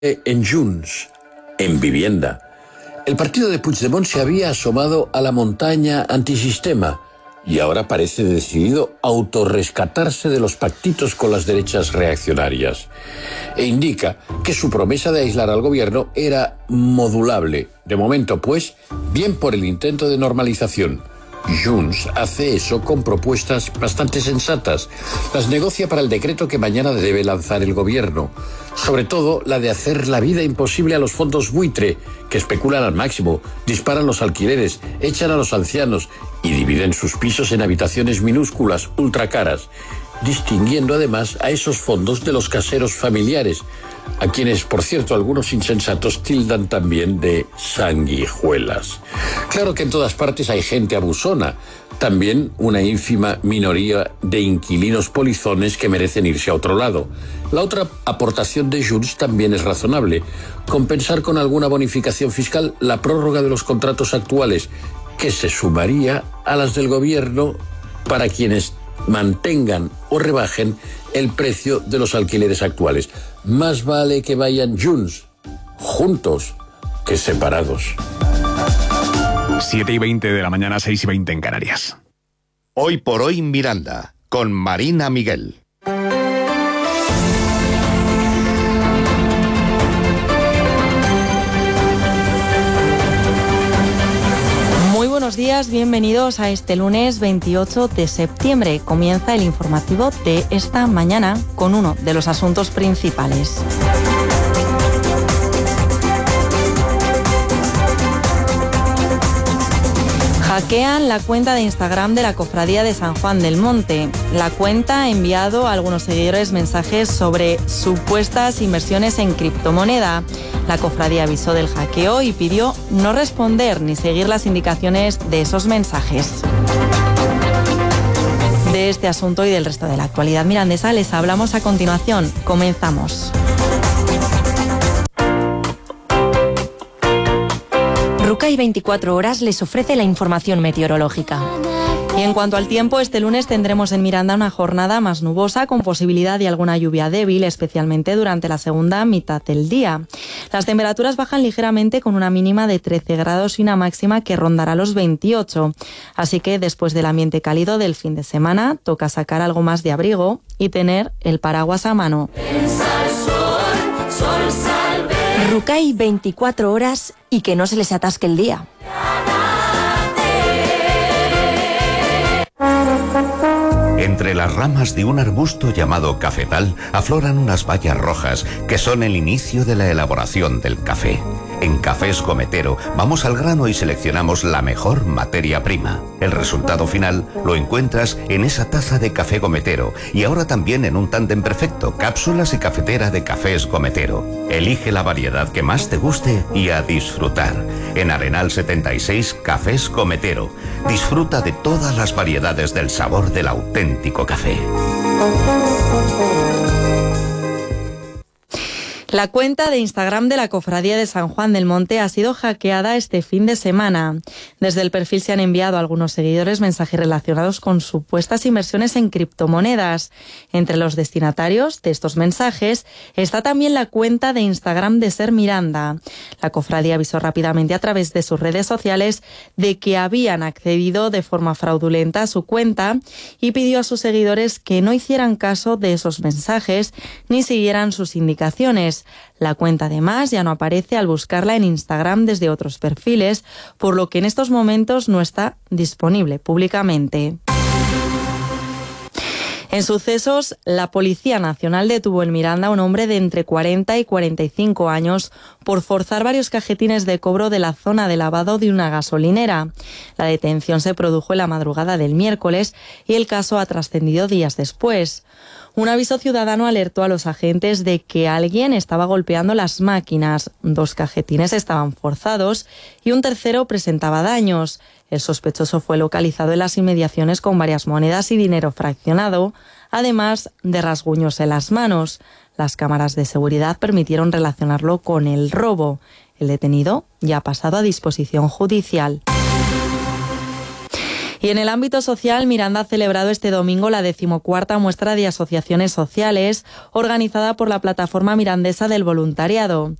En Junts, en vivienda. El partido de Puigdemont se había asomado a la montaña antisistema y ahora parece decidido a autorrescatarse de los pactitos con las derechas reaccionarias. E indica que su promesa de aislar al gobierno era modulable. De momento, pues, bien por el intento de normalización. Junts hace eso con propuestas bastante sensatas. Las negocia para el decreto que mañana debe lanzar el gobierno. Sobre todo la de hacer la vida imposible a los fondos buitre, que especulan al máximo, disparan los alquileres, echan a los ancianos y dividen sus pisos en habitaciones minúsculas, ultracaras, distinguiendo además a esos fondos de los caseros familiares, a quienes, por cierto, algunos insensatos tildan también de sanguijuelas. Claro que en todas partes hay gente abusona, también una ínfima minoría de inquilinos polizones que merecen irse a otro lado. La otra aportación de Junts también es razonable, compensar con alguna bonificación fiscal la prórroga de los contratos actuales, que se sumaría a las del gobierno para quienes mantengan o rebajen el precio de los alquileres actuales. Más vale que vayan juntos que separados. 7:20 de la mañana, 6:20 en Canarias. Hoy por hoy Miranda, con Marina Miguel. Buenos días, bienvenidos a este lunes 28 de septiembre. Comienza el informativo de esta mañana con uno de los asuntos principales. Hackean la cuenta de Instagram de la Cofradía de San Juan del Monte. La cuenta ha enviado a algunos seguidores mensajes sobre supuestas inversiones en criptomoneda. La cofradía avisó del hackeo y pidió no responder ni seguir las indicaciones de esos mensajes. De este asunto y del resto de la actualidad mirandesa les hablamos a continuación. Comenzamos. Rucay 24 horas les ofrece la información meteorológica. Y en cuanto al tiempo, este lunes tendremos en Miranda una jornada más nubosa con posibilidad de alguna lluvia débil, especialmente durante la segunda mitad del día. Las temperaturas bajan ligeramente con una mínima de 13 grados y una máxima que rondará los 28. Así que después del ambiente cálido del fin de semana, toca sacar algo más de abrigo y tener el paraguas a mano. Rucay 24 horas y que no se les atasque el día. Entre las ramas de un arbusto llamado cafetal afloran unas bayas rojas que son el inicio de la elaboración del café. En Cafés Gometero vamos al grano y seleccionamos la mejor materia prima. El resultado final lo encuentras en esa taza de café Gometero y ahora también en un tándem perfecto, cápsulas y cafetera de Cafés Gometero. Elige la variedad que más te guste y a disfrutar. En Arenal 76, Cafés Gometero. Disfruta de todas las variedades del sabor del auténtico café. La cuenta de Instagram de la Cofradía de San Juan del Monte ha sido hackeada este fin de semana. Desde el perfil se han enviado a algunos seguidores mensajes relacionados con supuestas inversiones en criptomonedas. Entre los destinatarios de estos mensajes está también la cuenta de Instagram de Ser Miranda. La cofradía avisó rápidamente a través de sus redes sociales de que habían accedido de forma fraudulenta a su cuenta y pidió a sus seguidores que no hicieran caso de esos mensajes ni siguieran sus indicaciones. La cuenta además ya no aparece al buscarla en Instagram desde otros perfiles, por lo que en estos momentos no está disponible públicamente. En sucesos, la Policía Nacional detuvo en Miranda a un hombre de entre 40 y 45 años por forzar varios cajetines de cobro de la zona de lavado de una gasolinera. La detención se produjo en la madrugada del miércoles y el caso ha trascendido días después. Un aviso ciudadano alertó a los agentes de que alguien estaba golpeando las máquinas. 2 cajetines estaban forzados y un tercero presentaba daños. El sospechoso fue localizado en las inmediaciones con varias monedas y dinero fraccionado, además de rasguños en las manos. Las cámaras de seguridad permitieron relacionarlo con el robo. El detenido ya ha pasado a disposición judicial. Y en el ámbito social, Miranda ha celebrado este domingo la 14ª muestra de asociaciones sociales organizada por la Plataforma Mirandesa del Voluntariado.